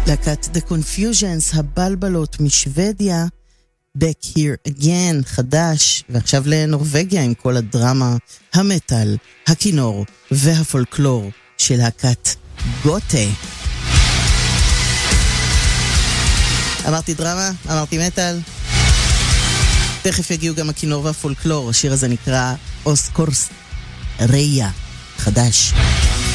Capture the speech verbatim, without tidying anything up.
להקת The Confusions, הבלבלות משוודיה, Back Here Again, חדש, ועכשיו לנורווגיה עם כל הדרמה, המטל, הכינור והפולקלור של להקת גוטה. אמרתי דרמה, אמרתי מטל, תכף יגיעו גם הכינור והפולקלור. השיר הזה נקרא אוסקורס ריה, חדש.